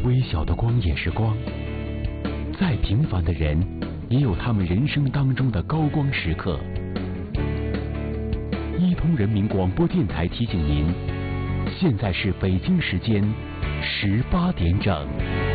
微小的光也是光，再平凡的人也有他们人生当中的高光时刻。一通人民广播电台提醒您，现在是北京时间18点整。